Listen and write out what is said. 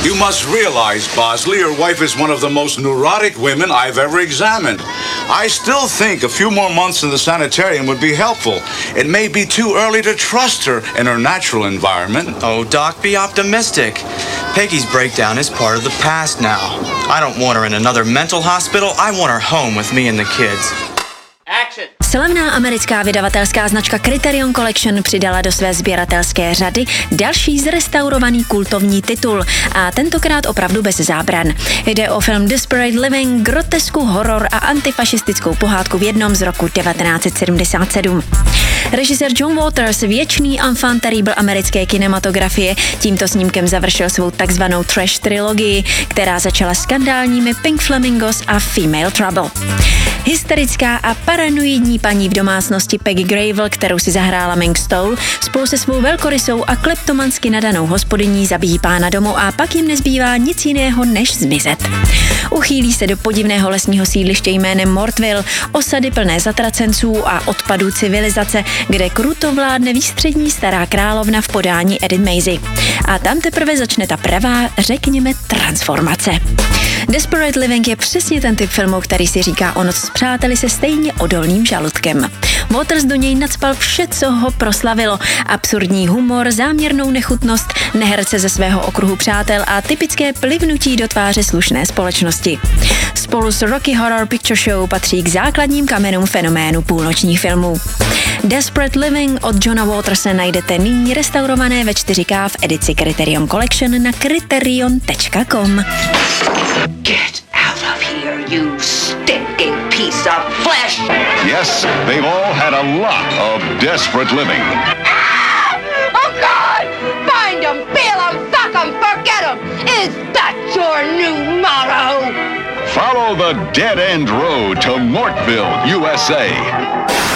You must realize, Bosley, your wife is one of the most neurotic women I've ever examined. I still think a few more months in the sanitarium would be helpful. It may be too early to trust her in her natural environment. Oh, Doc, be optimistic. Peggy's breakdown is part of the past now. I don't want her in another mental hospital. I want her home with me and the kids. Slavná americká vydavatelská značka Criterion Collection přidala do své sběratelské řady další zrestaurovaný kultovní titul a tentokrát opravdu bez zábran. Jde o film Desperate Living, grotesku, horor a antifašistickou pohádku v jednom z roku 1977. Režisér John Waters, věčný enfant terrible americké kinematografie, tímto snímkem završil svou takzvanou trash trilogii, která začala skandálními Pink Flamingos a Female Trouble. Hysterická a paranoidní paní v domácnosti Peggy Grable, kterou si zahrála Mink Stole, spolu se svou velkorysou a kleptomansky nadanou hospodyní zabíjí pána domu a pak jim nezbývá nic jiného, než zmizet. Uchýlí se do podivného lesního sídliště jménem Mortville, osady plné zatracenců a odpadů civilizace, kde kruto vládne výstřední stará královna v podání Edith Maisy. A tam teprve začne ta pravá, řekněme, transformace. Desperate Living je přesně ten typ filmu, který si říká o noc s přáteli se stejně odolným žaludkem. Waters do něj nacpal vše, co ho proslavilo. Absurdní humor, záměrnou nechutnost, neherce ze svého okruhu přátel a typické plivnutí do tváře slušné společnosti. Spolu s Rocky Horror Picture Show patří k základním kamenům fenoménu půlnočních filmů. Desperate Living od Johna Waterse najdete nyní restaurované ve 4K v edici Criterion Collection na criterion.com. Get out of here, you stinking piece of flesh! Yes, they've all had a lot of desperate living. Ah! Oh, God! Find 'em, peel 'em, fuck 'em, forget 'em! Is that your new motto? Follow the dead end road to Mortville, USA.